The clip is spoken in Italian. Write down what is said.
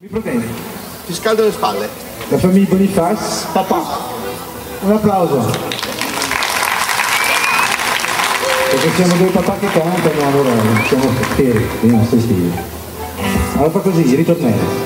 Mi problemi. Ti scaldo le spalle. La famiglia Boniface, papà. Un applauso. Perché siamo due papà che cantano, allora siamo fieri dei nostri stili. Allora fa così, ritornello.